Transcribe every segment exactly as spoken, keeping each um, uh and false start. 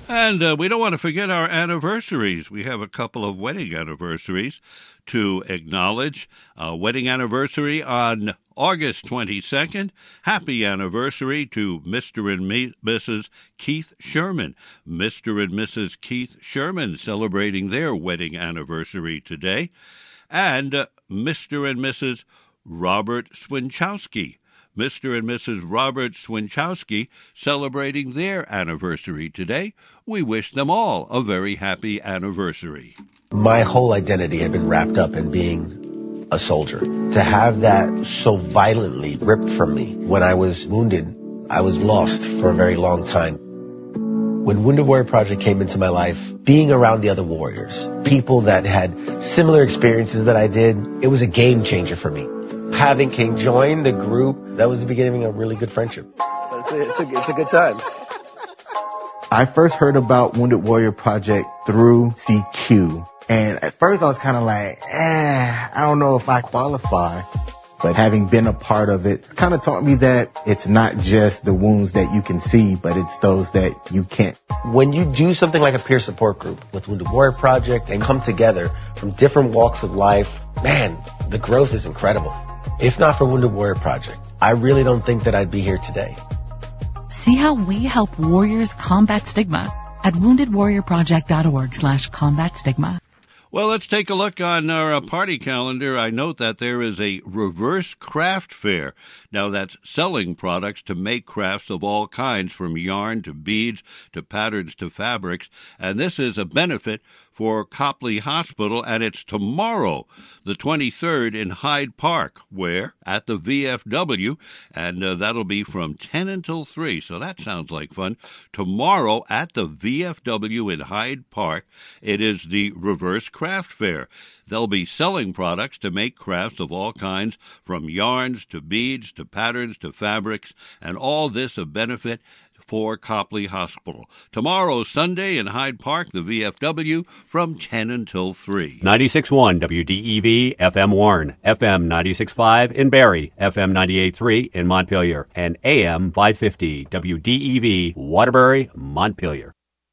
And uh, we don't want to forget our anniversaries. We have a couple of wedding anniversaries to acknowledge. Uh, wedding anniversary on August twenty-second. Happy anniversary to Mister and Me- Missus Keith Sherman. Mister and Missus Keith Sherman celebrating their wedding anniversary today. And uh, Mister and Missus Robert Swinchowski. Mister and Missus Robert Swinchowski celebrating their anniversary today. We wish them all a very happy anniversary. My whole identity had been wrapped up in being a soldier. To have that so violently ripped from me when I was wounded, I was lost for a very long time. When Wounded Warrior Project came into my life, being around the other warriors, people that had similar experiences that I did, it was a game changer for me. Having King join the group, that was the beginning of a really good friendship. It's a, it's a, it's a good time. I first heard about Wounded Warrior Project through C Q. And at first I was kind of like, eh, I don't know if I qualify. But having been a part of it, it's kind of taught me that it's not just the wounds that you can see, but it's those that you can't. When you do something like a peer support group with Wounded Warrior Project and come together from different walks of life, man, the growth is incredible. If not for Wounded Warrior Project, I really don't think that I'd be here today. See how we help warriors combat stigma at wounded warrior project dot org slash combat stigma. Well, let's take a look on our uh, party calendar. I note that there is a reverse craft fair. Now, that's selling products to make crafts of all kinds, from yarn to beads to patterns to fabrics. And this is a benefit for Copley Hospital, and it's tomorrow, the twenty-third, in Hyde Park, where? At the V F W, and uh, that'll be from ten until three, so that sounds like fun. Tomorrow at the V F W in Hyde Park, it is the Reverse Craft Fair. They'll be selling products to make crafts of all kinds, from yarns to beads to patterns to fabrics, and all this a benefit for Copley Hospital. Tomorrow, Sunday, in Hyde Park, the V F W, from ten until three. ninety-six point one W D E V F M Warren, F M ninety-six point five in Barrie, F M ninety-eight point three in Montpelier, and A M five fifty W D E V Waterbury, Montpelier.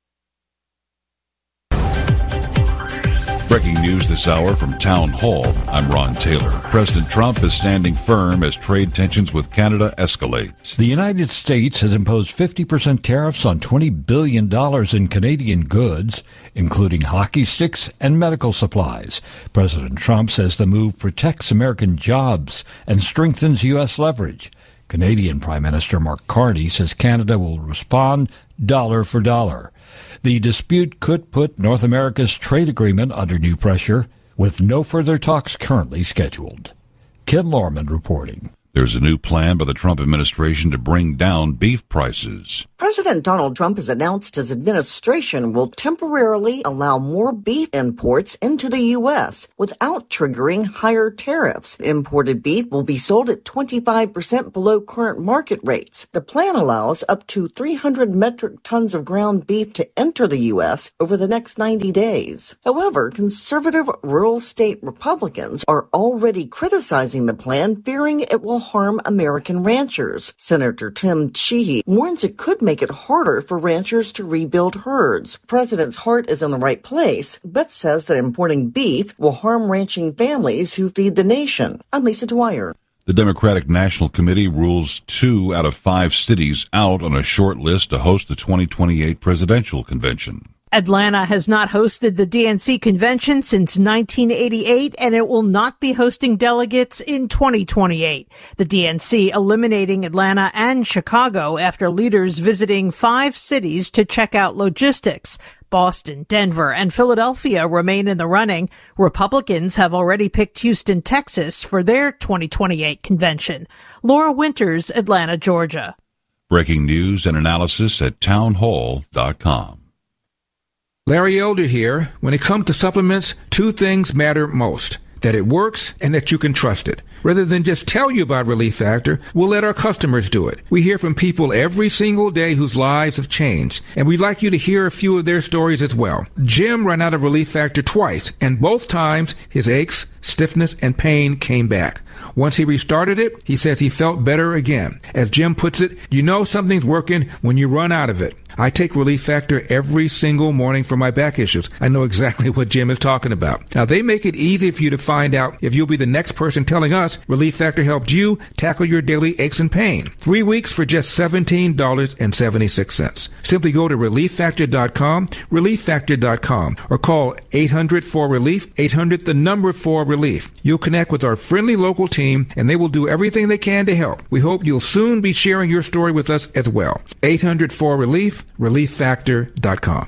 Breaking news this hour from Town Hall. I'm Ron Taylor. President Trump is standing firm as trade tensions with Canada escalate. The United States has imposed fifty percent tariffs on twenty billion dollars in Canadian goods, including hockey sticks and medical supplies. President Trump says the move protects American jobs and strengthens U S leverage. Canadian Prime Minister Mark Carney says Canada will respond dollar for dollar. The dispute could put North America's trade agreement under new pressure, with no further talks currently scheduled. Ken Lorman reporting. There's a new plan by the Trump administration to bring down beef prices. President Donald Trump has announced his administration will temporarily allow more beef imports into the U S without triggering higher tariffs. Imported beef will be sold at twenty-five percent below current market rates. The plan allows up to three hundred metric tons of ground beef to enter the U S over the next ninety days. However, conservative rural state Republicans are already criticizing the plan, fearing it will harm American ranchers. Senator Tim Sheehy warns it could make it harder for ranchers to rebuild herds. The president's heart is in the right place, but says that importing beef will harm ranching families who feed the nation. I'm Lisa Dwyer. The Democratic National Committee rules two out of five cities out on a short list to host the twenty twenty-eight presidential convention. Atlanta has not hosted the D N C convention since nineteen eighty-eight, and it will not be hosting delegates in twenty twenty-eight. The D N C eliminating Atlanta and Chicago after leaders visiting five cities to check out logistics. Boston, Denver, and Philadelphia remain in the running. Republicans have already picked Houston, Texas for their twenty twenty-eight convention. Laura Winters, Atlanta, Georgia. Breaking news and analysis at town hall dot com. Larry Elder here. When it comes to supplements, two things matter most: that it works and that you can trust it. Rather than just tell you about Relief Factor, we'll let our customers do it. We hear from people every single day whose lives have changed, and we'd like you to hear a few of their stories as well. Jim ran out of Relief Factor twice, and both times his aches, stiffness, and pain came back. Once he restarted it, he says he felt better again. As Jim puts it, you know something's working when you run out of it. I take Relief Factor every single morning for my back issues. I know exactly what Jim is talking about. Now, they make it easy for you to find out if you'll be the next person telling us Relief Factor helped you tackle your daily aches and pain. Three weeks for just seventeen dollars and seventy-six cents. Simply go to relief factor dot com, relief factor dot com, or call eight hundred four relief, eight hundred the number four relief. You'll connect with our friendly local team, and they will do everything they can to help. We hope you'll soon be sharing your story with us as well. eight hundred four relief, relief factor dot com.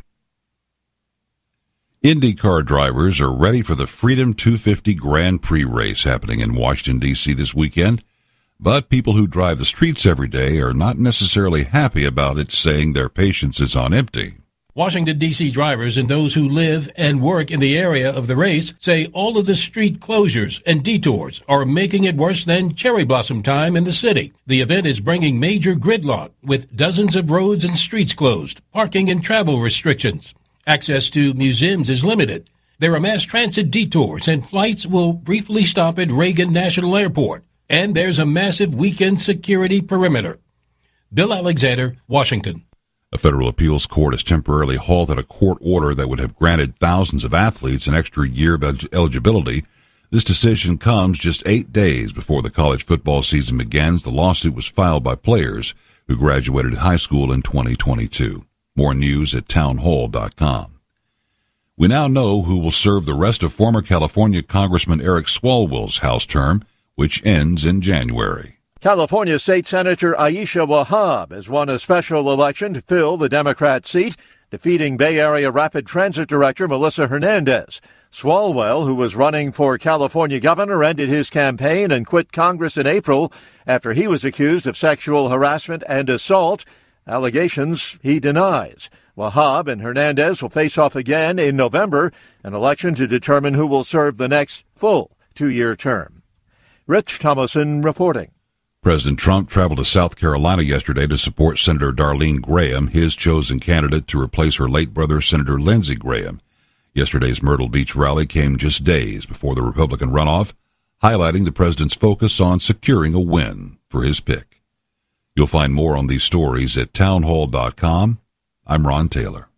IndyCar drivers are ready for the Freedom two fifty Grand Prix race happening in Washington, D C this weekend. But people who drive the streets every day are not necessarily happy about it, saying their patience is on empty. Washington, D C drivers and those who live and work in the area of the race say all of the street closures and detours are making it worse than cherry blossom time in the city. The event is bringing major gridlock with dozens of roads and streets closed, parking and travel restrictions. Access to museums is limited. There are mass transit detours and flights will briefly stop at Reagan National Airport. And there's a massive weekend security perimeter. Bill Alexander, Washington. A federal appeals court has temporarily halted a court order that would have granted thousands of athletes an extra year of eligibility. This decision comes just eight days before the college football season begins. The lawsuit was filed by players who graduated high school in twenty twenty-two. More news at townhall dot com. We now know who will serve the rest of former California Congressman Eric Swalwell's House term, which ends in January. California State Senator Aisha Wahab has won a special election to fill the Democrat seat, defeating Bay Area Rapid Transit Director Melissa Hernandez. Swalwell, who was running for California governor, ended his campaign and quit Congress in April after he was accused of sexual harassment and assault, allegations he denies. Wahab and Hernandez will face off again in November, an election to determine who will serve the next full two-year term. Rich Thomason reporting. President Trump traveled to South Carolina yesterday to support Senator Darlene Graham, his chosen candidate to replace her late brother, Senator Lindsey Graham. Yesterday's Myrtle Beach rally came just days before the Republican runoff, highlighting the president's focus on securing a win for his pick. You'll find more on these stories at townhall dot com. I'm Ron Taylor.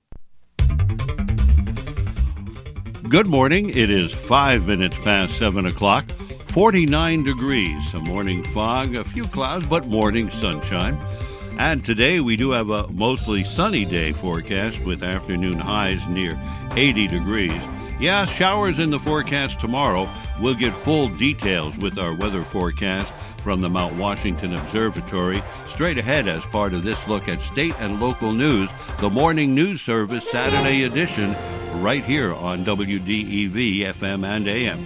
Good morning. It is five minutes past seven o'clock. forty-nine degrees, a morning fog, a few clouds, but morning sunshine. And today we do have a mostly sunny day forecast with afternoon highs near eighty degrees. Yeah, showers in the forecast tomorrow. We'll get full details with our weather forecast from the Mount Washington Observatory straight ahead as part of this look at state and local news, the Morning News Service Saturday edition, right here on W D E V F M and A M.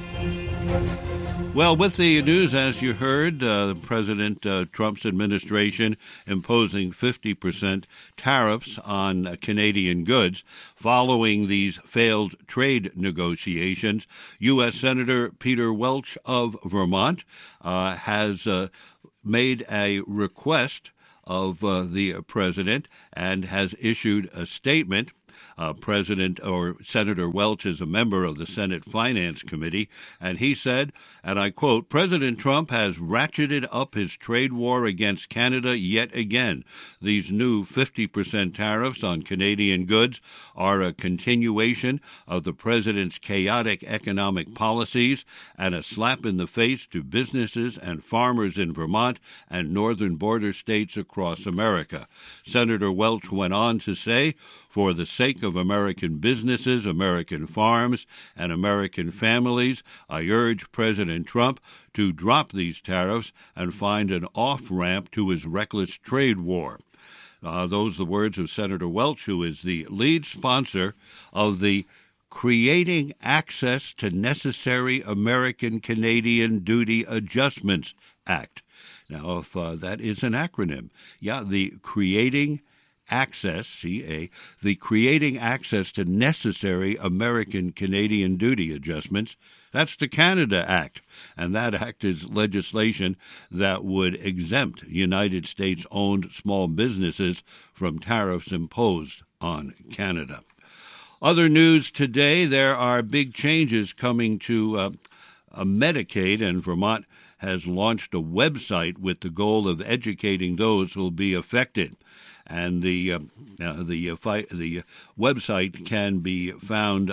Well, with the news, as you heard, uh, President uh, Trump's administration imposing fifty percent tariffs on uh, Canadian goods following these failed trade negotiations. U S. Senator Peter Welch of Vermont uh, has uh, made a request of uh, the president and has issued a statement. Uh, President or Senator Welch is a member of the Senate Finance Committee, and he said, and I quote, President Trump has ratcheted up his trade war against Canada yet again. These new fifty percent tariffs on Canadian goods are a continuation of the president's chaotic economic policies and a slap in the face to businesses and farmers in Vermont and northern border states across America. Senator Welch went on to say, for the sake of American businesses, American farms, and American families, I urge President Trump to drop these tariffs and find an off-ramp to his reckless trade war. Uh, those are the words of Senator Welch, who is the lead sponsor of the Creating Access to Necessary American-Canadian Duty Adjustments Act. Now, if uh, that is an acronym, yeah, the Creating Access, C A, the Creating Access to Necessary American-Canadian Duty Adjustments, that's the Canada Act, and that act is legislation that would exempt United States-owned small businesses from tariffs imposed on Canada. Other news today, there are big changes coming to uh, uh, Medicaid, and Vermont has launched a website with the goal of educating those who will be affected. and the uh, uh, the uh, fi- the website can be found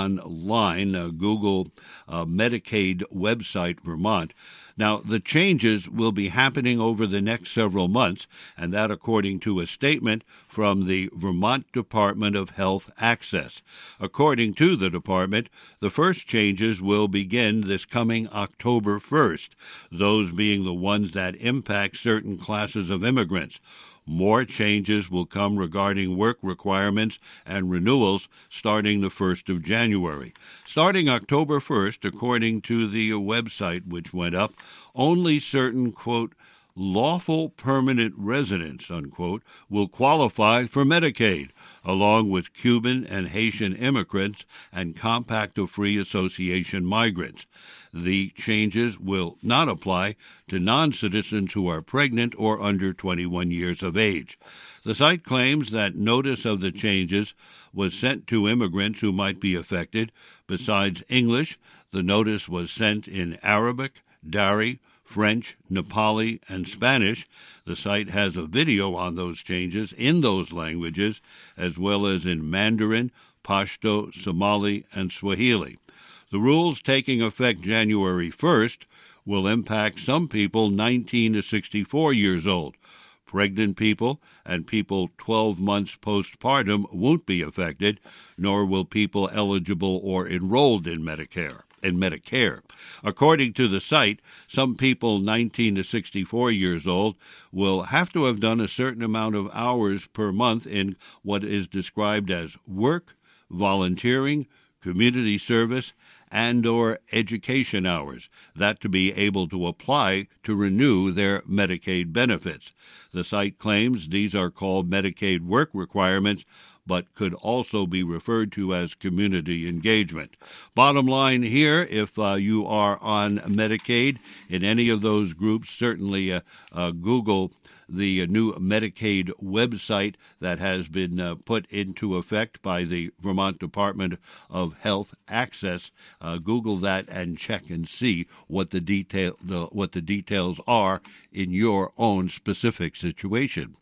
online. Uh, Google uh, Medicaid website Vermont. Now, the changes will be happening over the next several months, and that according to a statement from the Vermont Department of Health Access. According to the department, the first changes will begin this coming October first, those being the ones that impact certain classes of immigrants. More changes will come regarding work requirements and renewals starting the first of January. Starting October first, according to the website which went up, only certain, quote, lawful permanent residents, unquote, will qualify for Medicaid, along with Cuban and Haitian immigrants and Compact of Free Association migrants. The changes will not apply to non-citizens who are pregnant or under twenty-one years of age. The site claims that notice of the changes was sent to immigrants who might be affected. Besides English, the notice was sent in Arabic, Dari, French, Nepali, and Spanish. The site has a video on those changes in those languages, as well as in Mandarin, Pashto, Somali, and Swahili. The rules taking effect January first will impact some people nineteen to sixty-four years old. Pregnant people and people twelve months postpartum won't be affected, nor will people eligible or enrolled in Medicare. In Medicare. According to the site, some people nineteen to sixty-four years old will have to have done a certain amount of hours per month in what is described as work, volunteering, community service, and or education hours, that to be able to apply to renew their Medicaid benefits. The site claims these are called Medicaid work requirements, but could also be referred to as community engagement. Bottom line here, if uh, you are on Medicaid in any of those groups, certainly uh, uh, Google the uh, new Medicaid website that has been uh, put into effect by the Vermont Department of Health Access. Uh, Google that and check and see what the detail the, what the details are in your own specific situation.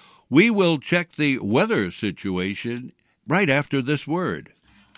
We will check the weather situation right after this word.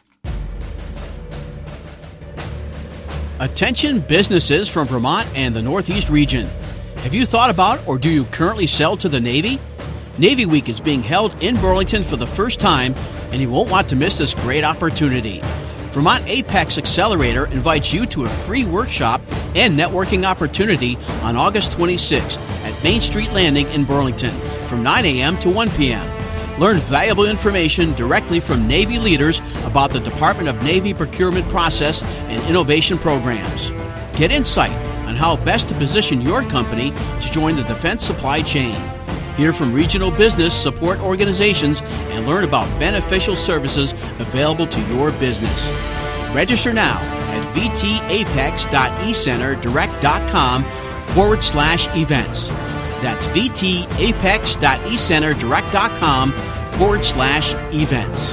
Attention businesses from Vermont and the Northeast region. Have you thought about or do you currently sell to the Navy? Navy Week is being held in Burlington for the first time, and you won't want to miss this great opportunity. Vermont Apex Accelerator invites you to a free workshop and networking opportunity on August twenty-sixth at Main Street Landing in Burlington from nine a.m. to one p.m. Learn valuable information directly from Navy leaders about the Department of Navy procurement process and innovation programs. Get insight on how best to position your company to join the defense supply chain. Hear from regional business support organizations and learn about beneficial services available to your business. Register now at vtapex.ecenterdirect.com forward slash events. That's vtapex.ecenterdirect.com forward slash events.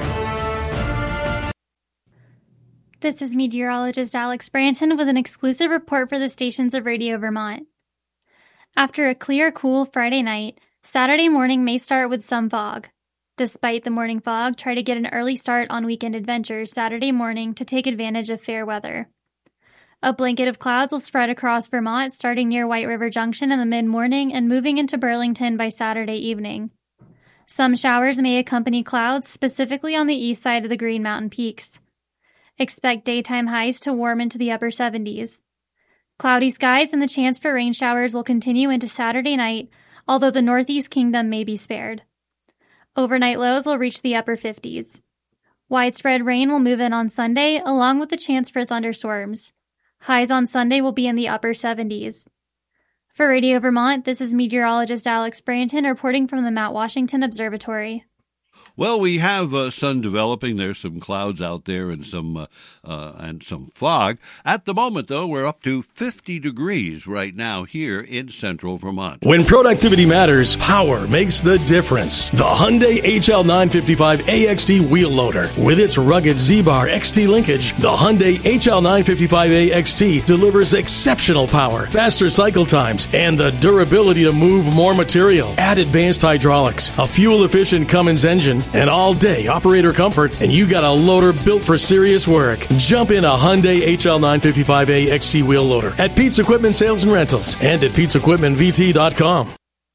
This is meteorologist Alex Branton with an exclusive report for the stations of Radio Vermont. After a clear, cool Friday night, Saturday morning may start with some fog. Despite the morning fog, try to get an early start on weekend adventures Saturday morning to take advantage of fair weather. A blanket of clouds will spread across Vermont starting near White River Junction in the mid-morning and moving into Burlington by Saturday evening. Some showers may accompany clouds, specifically on the east side of the Green Mountain Peaks. Expect daytime highs to warm into the upper seventies. Cloudy skies and the chance for rain showers will continue into Saturday night, although the Northeast Kingdom may be spared. Overnight lows will reach the upper fifties. Widespread rain will move in on Sunday, along with the chance for thunderstorms. Highs on Sunday will be in the upper seventies. For Radio Vermont, this is meteorologist Alex Branton reporting from the Mount Washington Observatory. Well, we have uh, sun developing. There's some clouds out there and some uh, uh, and some fog. At the moment, though, we're up to fifty degrees right now here in central Vermont. When productivity matters, power makes the difference. The Hyundai H L nine fifty-five A X T wheel loader. With its rugged Z-Bar X T linkage, the Hyundai H L nine fifty-five A X T delivers exceptional power, faster cycle times, and the durability to move more material. Add advanced hydraulics, a fuel-efficient Cummins engine, and all-day operator comfort, and you got a loader built for serious work. Jump in a Hyundai H L nine fifty-five A X T wheel loader at Pete's Equipment Sales and Rentals and at Pete's Equipment V T dot com.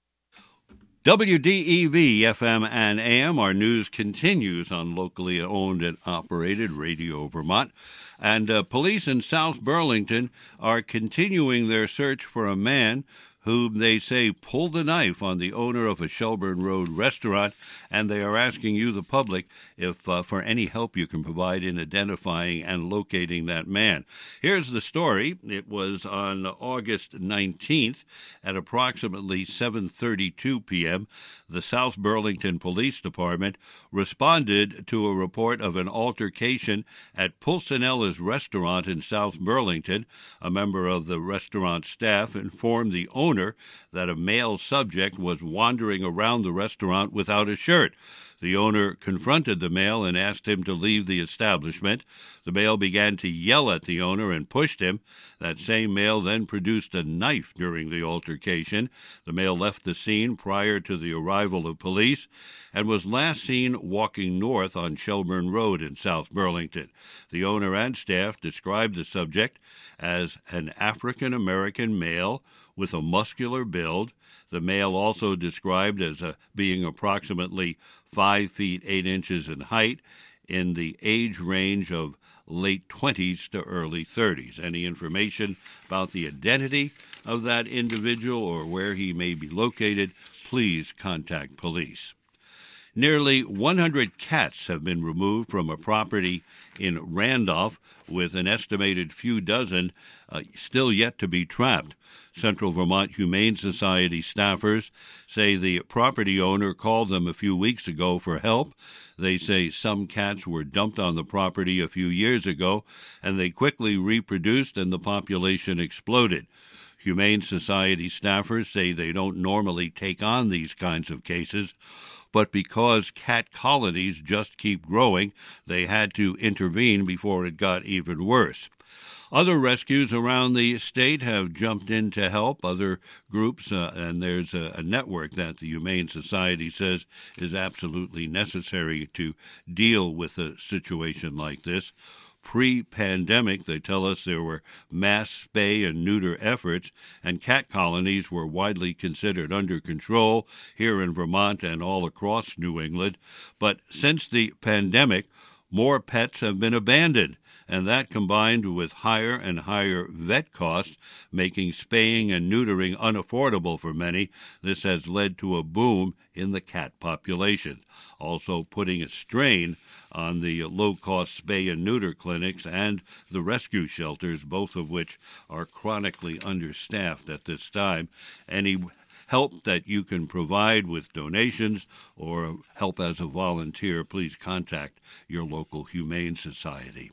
W D E V F M and A M, our news continues on locally owned and operated Radio Vermont. And uh, police in South Burlington are continuing their search for a man whom they say pulled a knife on the owner of a Shelburne Road restaurant, and they are asking you, the public, if uh, for any help you can provide in identifying and locating that man. Here's the story. It was on August nineteenth at approximately seven thirty-two p.m. The South Burlington Police Department responded to a report of an altercation at Pulcinella's restaurant in South Burlington. A member of the restaurant staff informed the owner that a male subject was wandering around the restaurant without a shirt. The owner confronted the male and asked him to leave the establishment. The male began to yell at the owner and pushed him. That same male then produced a knife during the altercation. The male left the scene prior to the arrival of police and was last seen walking north on Shelburne Road in South Burlington. The owner and staff described the subject as an African-American male with a muscular build. The male also described as a, being approximately five feet eight inches in height, in the age range of late twenties to early thirties. Any information about the identity of that individual or where he may be located, please contact police. Nearly one hundred cats have been removed from a property in Randolph, with an estimated few dozen uh, still yet to be trapped. Central Vermont Humane Society staffers say the property owner called them a few weeks ago for help. They say some cats were dumped on the property a few years ago, and they quickly reproduced and the population exploded. Humane Society staffers say they don't normally take on these kinds of cases, but because cat colonies just keep growing, they had to intervene before it got even worse. Other rescues around the state have jumped in to help. Other groups, uh, and there's a, a network that the Humane Society says is absolutely necessary to deal with a situation like this. Pre-pandemic, they tell us there were mass spay and neuter efforts, and cat colonies were widely considered under control here in Vermont and all across New England. But since the pandemic, more pets have been abandoned, and that combined with higher and higher vet costs, making spaying and neutering unaffordable for many, this has led to a boom in the cat population, also putting a strain on the low-cost spay and neuter clinics and the rescue shelters, both of which are chronically understaffed at this time. Any help that you can provide with donations or help as a volunteer, please contact your local Humane Society.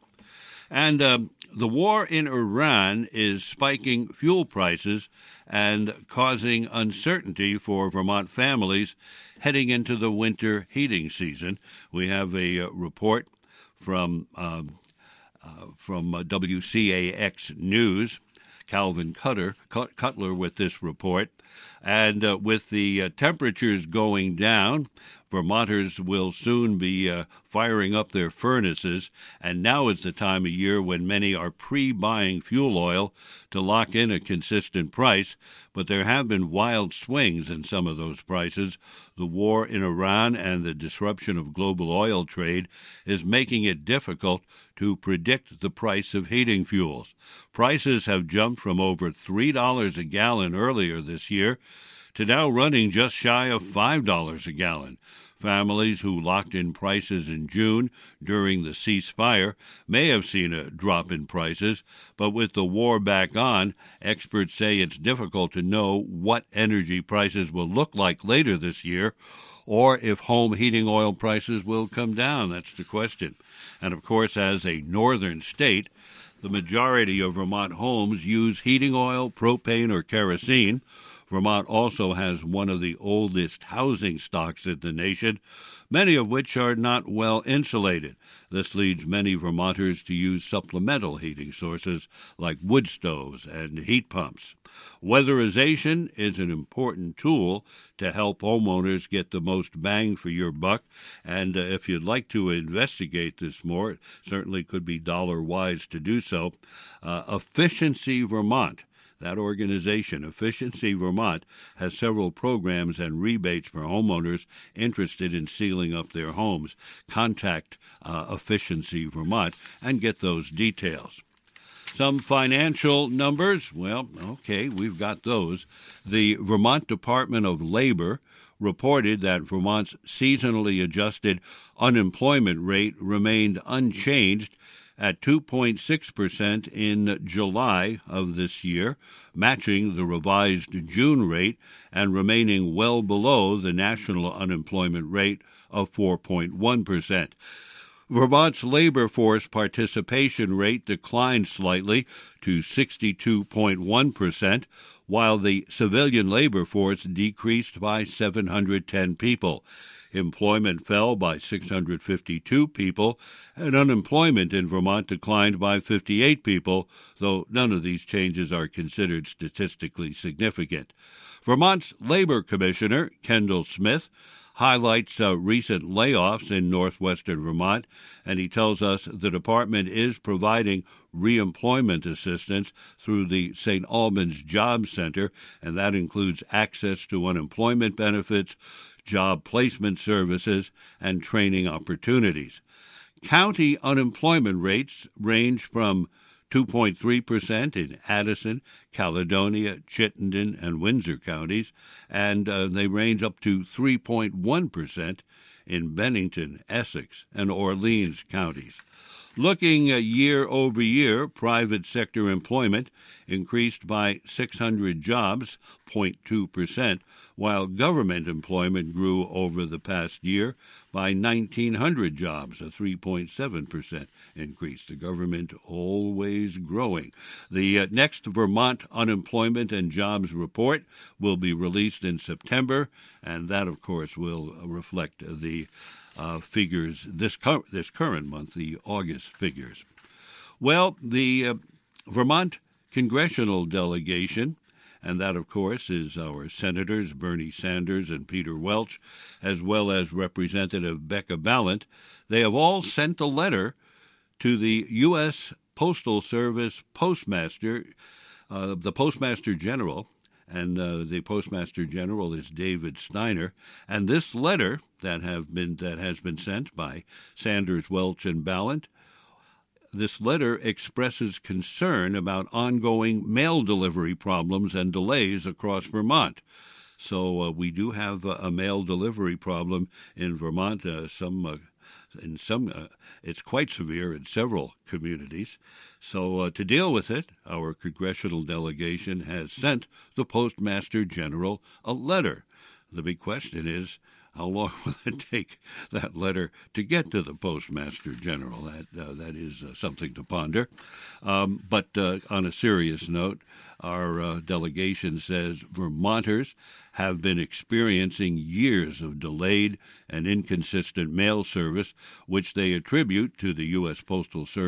And um, the war in Iran is spiking fuel prices and causing uncertainty for Vermont families heading into the winter heating season. We have a uh, report from um, uh, from uh, W C A X News. Calvin Cutter, Cutler with this report. And uh, with the uh, temperatures going down, Vermonters will soon be uh, firing up their furnaces, and now is the time of year when many are pre-buying fuel oil to lock in a consistent price, but there have been wild swings in some of those prices. The war in Iran and the disruption of global oil trade is making it difficult to predict the price of heating fuels. Prices have jumped from over three dollars a gallon earlier this year to now running just shy of five dollars a gallon. Families who locked in prices in June during the ceasefire may have seen a drop in prices, but with the war back on, experts say it's difficult to know what energy prices will look like later this year or if home heating oil prices will come down. That's the question. And, of course, as a northern state, the majority of Vermont homes use heating oil, propane, or kerosene. Vermont also has one of the oldest housing stocks in the nation, many of which are not well insulated. This leads many Vermonters to use supplemental heating sources like wood stoves and heat pumps. Weatherization is an important tool to help homeowners get the most bang for your buck, and uh, if you'd like to investigate this more, it certainly could be dollar-wise to do so. Uh, Efficiency Vermont, that organization, Efficiency Vermont, has several programs and rebates for homeowners interested in sealing up their homes. Contact uh, Efficiency Vermont and get those details. Some financial numbers, well, okay, we've got those. The Vermont Department of Labor reported that Vermont's seasonally adjusted unemployment rate remained unchanged at two point six percent in July of this year, matching the revised June rate and remaining well below the national unemployment rate of four point one percent. Vermont's labor force participation rate declined slightly to sixty-two point one percent, while the civilian labor force decreased by seven hundred ten people. Employment fell by six hundred fifty-two people, and unemployment in Vermont declined by fifty-eight people, though none of these changes are considered statistically significant. Vermont's Labor Commissioner, Kendall Smith, highlights uh, recent layoffs in northwestern Vermont, and he tells us the department is providing reemployment assistance through the Saint Albans Job Center, and that includes access to unemployment benefits, job placement services, and training opportunities. County unemployment rates range from two point three percent in Addison, Caledonia, Chittenden, and Windsor counties, and uh, they range up to three point one percent in Bennington, Essex, and Orleans counties. Looking uh, year over year, private sector employment increased by six hundred jobs, zero point two percent, while government employment grew over the past year by nineteen hundred jobs, a three point seven percent increase. The government always growing. The uh, next Vermont Unemployment and Jobs Report will be released in September, and that, of course, will reflect the uh, figures this, cur- this current month, the August figures. Well, the uh, Vermont Congressional Delegation, and that, of course, is our Senators Bernie Sanders and Peter Welch, as well as Representative Becca Balint. They have all sent a letter to the U S Postal Service Postmaster, uh, the Postmaster General, and uh, the Postmaster General is David Steiner. And this letter that have been that has been sent by Sanders, Welch, and Balint, this letter expresses concern about ongoing mail delivery problems and delays across Vermont. So uh, we do have a, a mail delivery problem in Vermont. Uh, some, uh, in some, uh, it's quite severe in several communities. So uh, to deal with it, our congressional delegation has sent the Postmaster General a letter. The big question is, how long will it take that letter to get to the Postmaster General? That uh, that is uh, something to ponder. Um, but uh, on a serious note, our uh, delegation says Vermonters have been experiencing years of delayed and inconsistent mail service, which they attribute to the U S Postal Service